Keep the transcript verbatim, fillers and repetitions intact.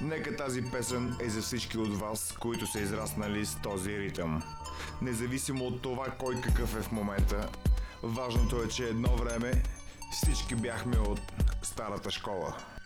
Нека тази песен е за всички от вас, които са израснали с този ритъм. Независимо от това кой какъв е в момента, важното е, че едно време всички бяхме от старата школа.